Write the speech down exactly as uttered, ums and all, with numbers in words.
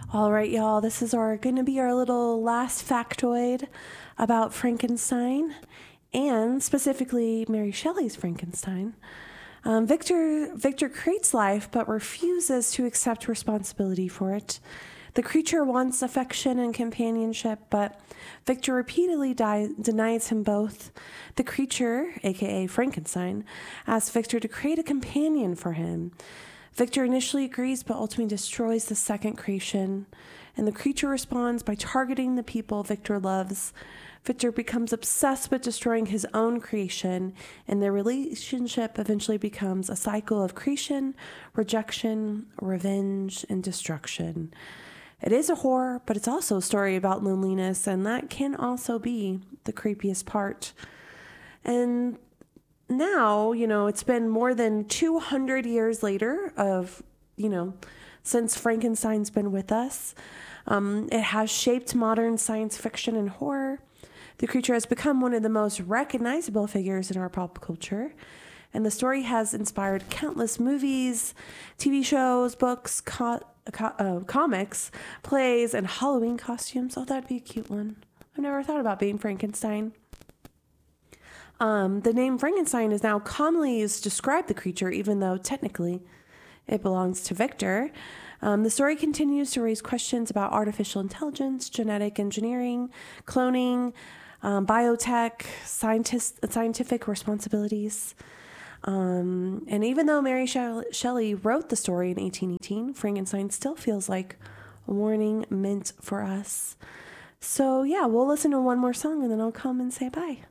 All right, y'all, this is our going to be our little last factoid about Frankenstein and specifically Mary Shelley's Frankenstein. Um, Victor Victor creates life but refuses to accept responsibility for it. The creature wants affection and companionship, but Victor repeatedly die, denies him both. The creature, aka Frankenstein, asks Victor to create a companion for him. Victor initially agrees, but ultimately destroys the second creation, and the creature responds by targeting the people Victor loves. Victor becomes obsessed with destroying his own creation, and their relationship eventually becomes a cycle of creation, rejection, revenge, and destruction. It is a horror, but it's also a story about loneliness, and that can also be the creepiest part. And now, you know, it's been more than two hundred years later of, you know, since Frankenstein's been with us. Um, it has shaped modern science fiction and horror. The creature has become one of the most recognizable figures in our pop culture. And the story has inspired countless movies, T V shows, books, co- co- uh, comics, plays, and Halloween costumes. Oh, that'd be a cute one. I've never thought about being Frankenstein. Um, the name Frankenstein is now commonly used to describe the creature, even though technically it belongs to Victor. Um, the story continues to raise questions about artificial intelligence, genetic engineering, cloning, um, biotech, scientist, scientific responsibilities. Um, and even though Mary Shelley wrote the story in eighteen eighteen, Frankenstein still feels like a warning meant for us. So yeah, we'll listen to one more song and then I'll come and say bye.